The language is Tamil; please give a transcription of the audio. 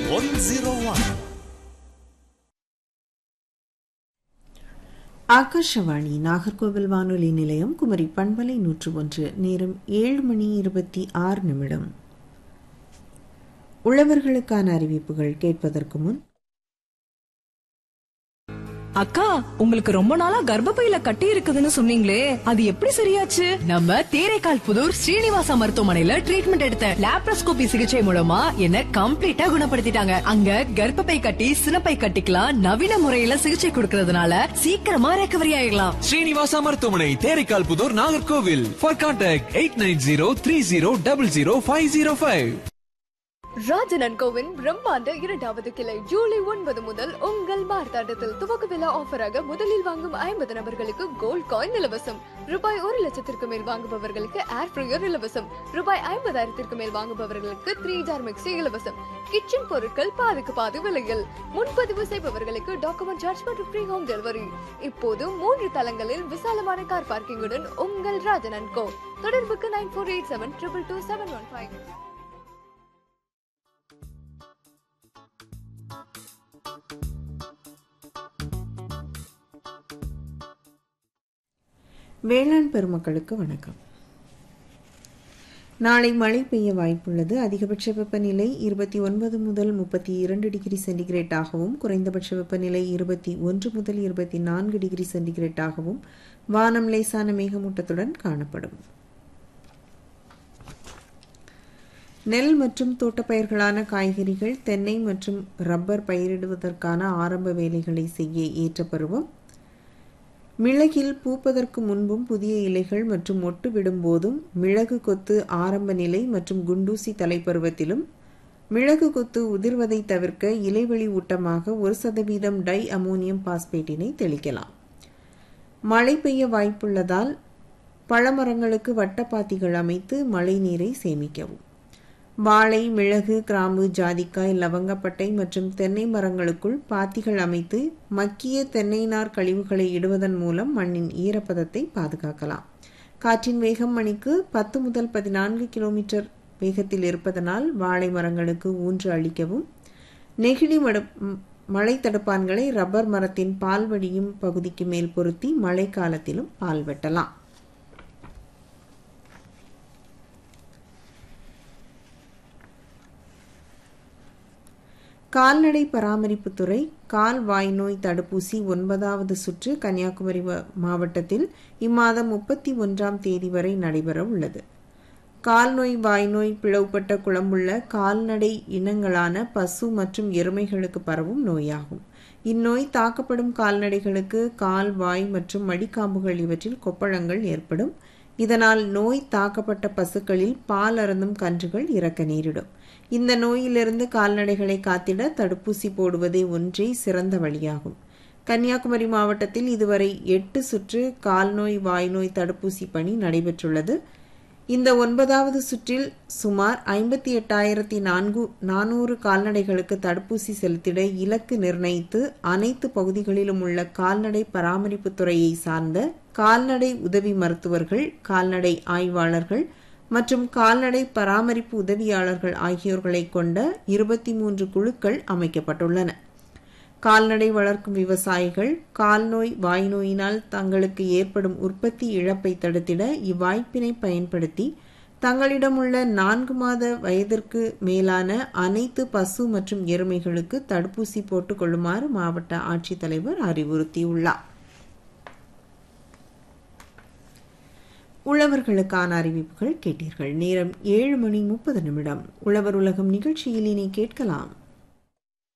101. ஆகாஷவாணி நாகர்கோவில் வானொலி நிலையம் குமரி பண்பலை 101. நேரம் 7:26. உழவர்களுக்கான அறிவிப்புகள் கேட்பதற்கு முன், அக்கா, உங்களுக்கு ரொம்ப நாளா கர்ப்பப்பையில கட்டி இருக்குதுன்னு சொன்னீங்களே, அது எப்படி சரியாச்சு? நம்ம தேரைக்கால் புதூர் ஸ்ரீனிவாசா மருத்துவமனையில ட்ரீட்மெண்ட் எடுத்த லாப்ரோஸ்கோபி சிகிச்சை மூலமா என்ன கம்ப்ளீட்டா குணப்படுத்திட்டாங்க. அங்க கர்ப்பப்பை கட்டி சினப்பை கட்டிக்கலாம் நவீன முறையில சிகிச்சை கொடுக்கறதுனால சீக்கிரமா ரெக்கவரி ஆயிடலாம். ஸ்ரீனிவாசா மருத்துவமனை, Theraikkal Pudur, Nagercoil. For contact 8903030505. Rajan and CoWIN பிரம்மாண்ட 2வது கிளை ஜூலை 9 முதல் உங்கள் மார்த்தாண்டத்தில் துவக்க விழா ஆஃபராக முதலில் வாங்கும் 50 நபர்களுக்கு கோல்ட் காயின் இலவசம். ரூபாய் 1,00,000 மேல் வாங்குபவர்களுக்கு ஏர் ஃப்ரையர் இலவசம். ரூபாய் 50,000 மேல் வாங்குபவர்களுக்கு 3 ஜார் மிக்சி இலவசம். கிச்சன் பொருட்கள் பாதிக்கு பாதி விலையில். முன்பதிவு செய்பவர்களுக்கு டாக்குமெண்ட் சார்ஜ் மற்றும் ஃப்ரீ ஹோம் டெலிவரி. இப்போது 3 தளங்களில் விசாலமான கார் பார்க்கிங்குடன் உங்கள் ராஜன் அண்ட் கோ. தொடர்புக்கு 9487222715. வேளாண் பெருமக்களுக்கு வணக்கம். நாளை மழை பெய்ய வாய்ப்புள்ளது. அதிகபட்ச வெப்பநிலை 29 முதல் 32 டிகிரி சென்டிகிரேட் ஆகவும், குறைந்தபட்ச வெப்பநிலை 21 முதல் 24 டிகிரி சென்டிகிரேட் ஆகவும் வானம் லேசான மேகமூட்டத்துடன் காணப்படும். நெல் மற்றும் தோட்டப்பயிர்களான காய்கறிகள், தென்னை மற்றும் ரப்பர் பயிரிடுவதற்கான ஆரம்ப வேலைகளை செய்ய ஏற்ற பருவம். மிளகில் பூப்பதற்கு முன்பும் புதிய இலைகள் மற்றும் மொட்டு விடும்போதும் மிளகு கொத்து ஆரம்ப நிலை மற்றும் குண்டூசி தலைப்பருவத்திலும் மிளகு கொத்து உதிர்வதை தவிர்க்க இலைவெளி ஊட்டமாக 1% டை அமோனியம் பாஸ்பேட்டினை தெளிக்கலாம். மழை பெய்ய வாய்ப்புள்ளதால் பழமரங்களுக்கு வட்டப்பாத்திகள் அமைத்து மழை நீரை சேமிக்கவும். வாழை, மிளகு, கிராம்பு, ஜாதிக்காய், லவங்கப்பட்டை மற்றும் தென்னை மரங்களுக்குள் பாத்திகள் அமைத்து மக்கிய தென்னை நார் கழிவுகளை இடுவதன் மூலம் மண்ணின் ஈரப்பதத்தை பாதுகாக்கலாம். காற்றின் வேகம் மணிக்கு 10 முதல் 14 கிலோமீட்டர் வேகத்தில் இருப்பதனால் வாழை மரங்களுக்கு ஊன்று அளிக்கவும். நெகிழி மழை தடுப்பான்களை ரப்பர் மரத்தின் பால் வடியும் பகுதிக்கு மேல் பொருத்தி மழை காலத்திலும் பால் வெட்டலாம். கால்நடை பராமரிப்புத்துறை கால் வாய் நோய் தடுப்பூசி 9வது சுற்று கன்னியாகுமரி மாவட்டத்தில் இம்மாதம் 31ஆம் தேதி வரை நடைபெற உள்ளது. கால்நோய் வாய்நோய் பிளவுபட்ட குளம்புள்ள கால்நடை இனங்களான பசு மற்றும் எருமைகளுக்கு பரவும் நோயாகும். இந்நோய் தாக்கப்படும் கால்நடைகளுக்கு கால், வாய் மற்றும் மடிக்காம்புகள் இவற்றில் கொப்பளங்கள் ஏற்படும். இதனால் நோய் தாக்கப்பட்ட பசுக்களில் பால் அருந்தும் கன்றுகள் இறக்க நேரிடும். இந்த நோயிலிருந்து கால்நடைகளை காத்திட தடுப்பூசி போடுவதே ஒன்றே சிறந்த வழியாகும். கன்னியாகுமரி மாவட்டத்தில் இதுவரை 8 சுற்று கால்நோய் வாய்நோய் தடுப்பூசி பணி நடைபெற்றுள்ளது. இந்த 9வது சுற்றில் சுமார் 58,400 கால்நடைகளுக்கு தடுப்பூசி செலுத்திட இலக்கு நிர்ணயித்து அனைத்து பகுதிகளிலும் உள்ள கால்நடை பராமரிப்பு துறையை சார்ந்த கால்நடை உதவி மருத்துவர்கள், கால்நடை ஆய்வாளர்கள் மற்றும் கால்நடை பராமரிப்பு உதவியாளர்கள் ஆகியோர்களை கொண்ட 23 குழுக்கள் அமைக்கப்பட்டுள்ளன. கால்நடை வளர்க்கும் விவசாயிகள் கால்நோய் வாய்நோயினால் தங்களுக்கு ஏற்படும் உற்பத்தி இழப்பை தடுத்திட இவ்வாய்ப்பினை பயன்படுத்தி தங்களிடமுள்ள 4 மாத வயதிற்கு மேலான அனைத்து பசு மற்றும் எருமைகளுக்கு தடுப்பூசி போட்டுக் கொள்ளுமாறு மாவட்ட ஆட்சித்தலைவர் அறிவுறுத்தியுள்ளார். உழவர்களுக்கான அறிவிப்புகள் கேட்டீர்கள். நேரம் 7:30. உழவர் உலகம் நிகழ்ச்சியில் இனி கேட்கலாம்.